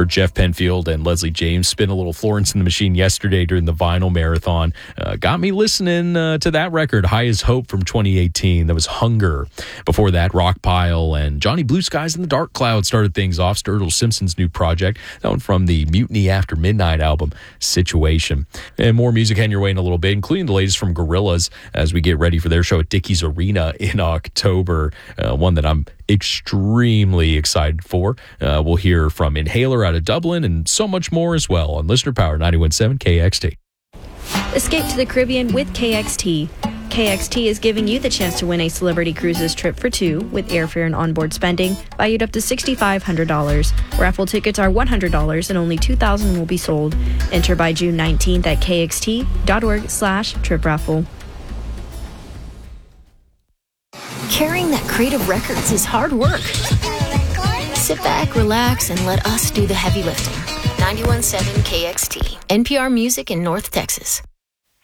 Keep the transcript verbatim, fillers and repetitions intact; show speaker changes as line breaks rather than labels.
Jeff Penfield and Leslie James spin a little Florence and the Machine yesterday during the Vinyl Marathon. Uh, got me listening uh, to that record, High as Hope from twenty eighteen. That was Hunger. Before that, Rockpile and Johnny Blue Skies and the Dark Cloud started things off. Sturgill Simpson's new project, that one from the Mutiny After Midnight album, Situation. And more music heading your way in a little bit, including the latest from Gorillaz as we get ready for their show at Dickies Arena in October, uh, one that I'm extremely excited for. Uh, we'll hear from Inhaler out of Dublin and so much more as well on Listener Power ninety-one point seven K X T.
Escape to the Caribbean with K X T. K X T is giving you the chance to win a Celebrity Cruises trip for two with airfare and onboard spending valued up to six thousand five hundred dollars. Raffle tickets are one hundred dollars and only two thousand will be sold. Enter by June nineteenth at kxt.org slash trip raffle.
Carrying that crate of records is hard work. Sit back, relax, and let us do the heavy lifting. ninety-one point seven K X T, N P R Music in North Texas.